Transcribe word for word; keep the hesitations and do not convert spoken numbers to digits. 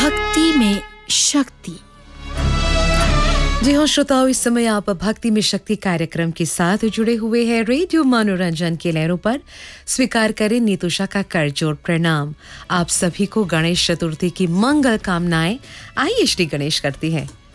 भक्ति में शक्ति। जी हाँ श्रोताओं, इस समय आप भक्ति में शक्ति कार्यक्रम के साथ जुड़े हुए हैं रेडियो मनोरंजन के लहरों पर। स्वीकार करें नीतूषा का करजोड़ प्रणाम। आप सभी को गणेश चतुर्थी की मंगल कामनाएं। आइए श्री गणेश करती हैं।